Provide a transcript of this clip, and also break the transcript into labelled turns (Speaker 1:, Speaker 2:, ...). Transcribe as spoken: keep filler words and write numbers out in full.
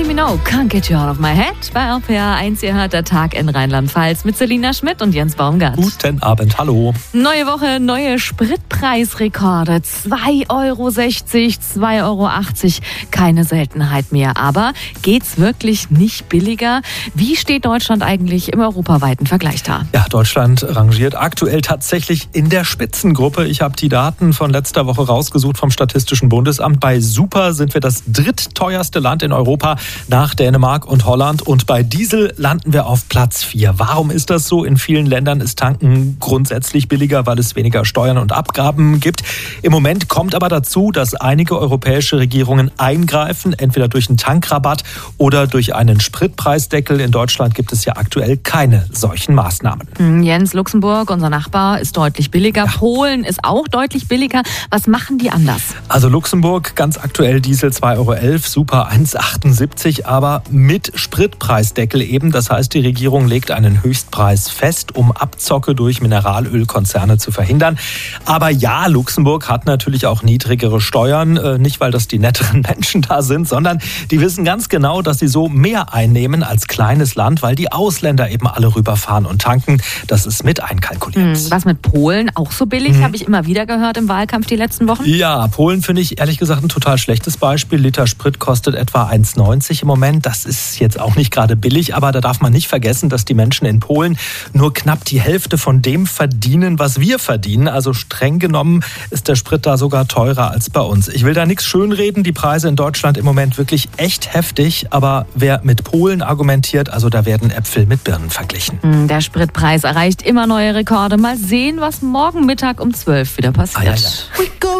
Speaker 1: Kylie Minogue, Can't Get You Out of My Head. Bei R P R eins, ihr hört der Tag in Rheinland-Pfalz mit Selina Schmidt und Jens Baumgart.
Speaker 2: Guten Abend, hallo.
Speaker 1: Neue Woche, neue Spritpreisrekorde. zwei Euro sechzig, zwei Euro achtzig. Keine Seltenheit mehr. Aber geht's wirklich nicht billiger? Wie steht Deutschland eigentlich im europaweiten Vergleich da?
Speaker 2: Ja, Deutschland rangiert aktuell tatsächlich in der Spitzengruppe. Ich habe die Daten von letzter Woche rausgesucht vom Statistischen Bundesamt. Bei Super sind wir das drittteuerste Land in Europa nach Dänemark und Holland. Und bei Diesel landen wir auf Platz vier. Warum ist das so? In vielen Ländern ist Tanken grundsätzlich billiger, weil es weniger Steuern und Abgaben gibt. Im Moment kommt aber dazu, dass einige europäische Regierungen eingreifen, entweder durch einen Tankrabatt oder durch einen Spritpreisdeckel. In Deutschland gibt es ja aktuell keine solchen Maßnahmen.
Speaker 1: Jens, Luxemburg, unser Nachbar, ist deutlich billiger. Ja. Polen ist auch deutlich billiger. Was machen die anders?
Speaker 2: Also Luxemburg, ganz aktuell Diesel zwei Euro elf, Super eins Euro achtundsiebzig, aber mit Spritpreisdeckel eben. Das heißt, die Regierung legt einen Höchstpreis fest, um Abzocke durch Mineralölkonzerne zu verhindern. Aber ja, Luxemburg hat natürlich auch niedrigere Steuern. Nicht, weil das die netteren Menschen da sind, sondern die wissen ganz genau, dass sie so mehr einnehmen als kleines Land, weil die Ausländer eben alle rüberfahren und tanken. Das ist mit einkalkuliert.
Speaker 1: Hm, was mit Polen? Auch so billig, hm. habe ich immer wieder gehört im Wahlkampf die letzten Wochen.
Speaker 2: Ja, Polen finde ich ehrlich gesagt ein total schlechtes Beispiel. Liter Sprit kostet etwa eins neunzig im Moment. Das ist jetzt auch nicht gerade billig, aber da darf man nicht vergessen, dass die Menschen in Polen nur knapp die Hälfte von dem verdienen, was wir verdienen. Also streng genommen ist der Sprit da sogar teurer als bei uns. Ich will da nichts schönreden. Die Preise in Deutschland im Moment wirklich echt heftig. Aber wer mit Polen argumentiert, also da werden Äpfel mit Birnen verglichen.
Speaker 1: Der Spritpreis erreicht immer neue Rekorde. Mal sehen, was morgen Mittag um zwölf wieder passiert.
Speaker 2: Ah, ja, ja.